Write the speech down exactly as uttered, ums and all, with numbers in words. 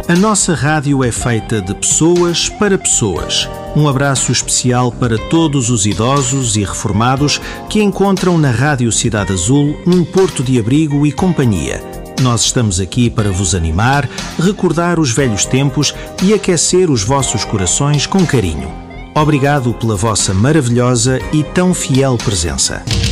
A nossa rádio é feita de pessoas para pessoas. Um abraço especial para todos os idosos e reformados que encontram na Rádio Cidade Azul um porto de abrigo e companhia. Nós estamos aqui para vos animar, recordar os velhos tempos e aquecer os vossos corações com carinho. Obrigado pela vossa maravilhosa e tão fiel presença.